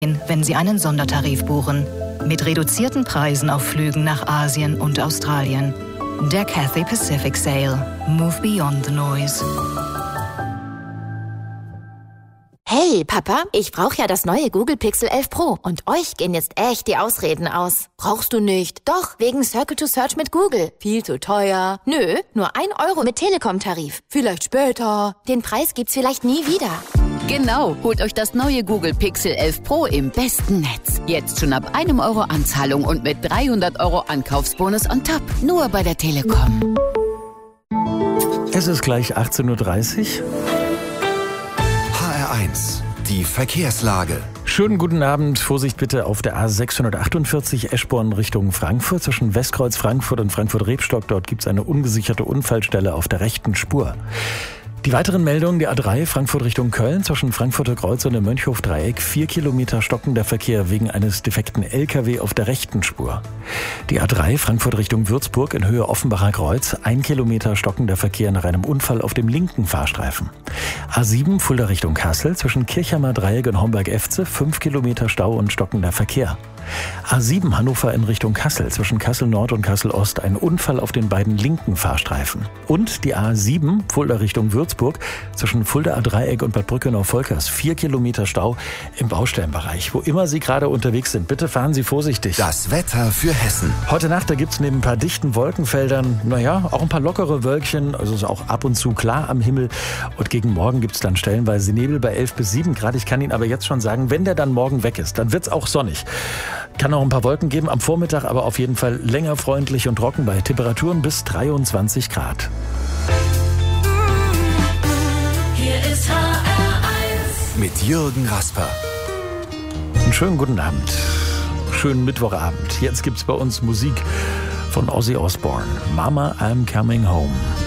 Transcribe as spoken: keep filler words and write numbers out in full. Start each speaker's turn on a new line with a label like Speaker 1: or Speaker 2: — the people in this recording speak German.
Speaker 1: wenn Sie einen Sondertarif buchen. Mit reduzierten Preisen auf Flügen nach Asien und Australien. Der Cathay Pacific Sale. Move beyond the noise.
Speaker 2: Hey, Papa, ich brauche ja das neue Google Pixel elf Pro und euch gehen jetzt echt die Ausreden aus. Brauchst du nicht? Doch, wegen Circle to Search mit Google. Viel zu teuer. Nö, nur ein Euro mit Telekom-Tarif. Vielleicht später. Den Preis gibt's vielleicht nie wieder.
Speaker 3: Genau, holt euch das neue Google Pixel elf Pro im besten Netz. Jetzt schon ab einem Euro Anzahlung und mit dreihundert Euro Ankaufsbonus on top. Nur bei der Telekom.
Speaker 4: Es ist gleich achtzehn Uhr dreißig.
Speaker 5: H R eins, die Verkehrslage.
Speaker 4: Schönen guten Abend. Vorsicht bitte auf der A sechshundertachtundvierzig Eschborn Richtung Frankfurt. Zwischen Westkreuz Frankfurt und Frankfurt-Rebstock. Dort gibt es eine ungesicherte Unfallstelle auf der rechten Spur. Die weiteren Meldungen, die A drei Frankfurt Richtung Köln, zwischen Frankfurter Kreuz und dem Mönchhof-Dreieck, vier Kilometer stockender Verkehr wegen eines defekten L K W auf der rechten Spur. Die A drei Frankfurt Richtung Würzburg in Höhe Offenbacher Kreuz, ein Kilometer stockender Verkehr nach einem Unfall auf dem linken Fahrstreifen. A sieben Fulda Richtung Kassel, zwischen Kirchheimer Dreieck und Homberg-Efze, fünf Kilometer Stau und stockender Verkehr. A sieben Hannover in Richtung Kassel, zwischen Kassel Nord und Kassel Ost, ein Unfall auf den beiden linken Fahrstreifen. Und die A sieben Fulda Richtung Würzburg, zwischen Fulda Dreieck und Bad Brückenau-Volkers, vier Kilometer Stau im Baustellenbereich. Wo immer Sie gerade unterwegs sind, bitte fahren Sie vorsichtig.
Speaker 5: Das Wetter für Hessen.
Speaker 4: Heute Nacht, da gibt es neben ein paar dichten Wolkenfeldern, naja, auch ein paar lockere Wölkchen, also ist auch ab und zu klar am Himmel. Und gegen morgen gibt es dann stellenweise Nebel bei elf bis sieben Grad. Ich kann Ihnen aber jetzt schon sagen, wenn der dann morgen weg ist, dann wird es auch sonnig. Kann auch ein paar Wolken geben am Vormittag, aber auf jeden Fall länger freundlich und trocken bei Temperaturen bis dreiundzwanzig Grad.
Speaker 6: Hier ist H R eins
Speaker 5: mit Jürgen Rasper.
Speaker 4: Einen schönen guten Abend. Schönen Mittwochabend. Jetzt gibt's bei uns Musik von Ozzy Osbourne. Mama, I'm Coming Home.